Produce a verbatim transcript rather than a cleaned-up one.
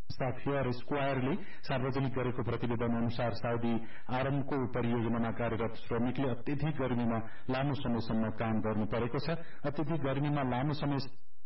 संस्था फेयर स्क्वायरले सार्वजनिक गरेको प्रतिवेदन अनुसार साउदी आरमको परियोजनामा कार्यरत श्रमिकले अत्यधिक गर्मीमा लामो समयसम्म काम गर्नु परेको छ। अत्यधिक गर्मीमा लामो समय